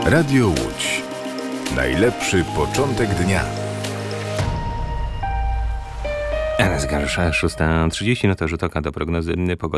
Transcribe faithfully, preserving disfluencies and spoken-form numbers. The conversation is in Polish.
Radio Łódź. Najlepszy początek dnia. Zegarze szósta trzydzieści, no to rzut oka do prognozy pogody.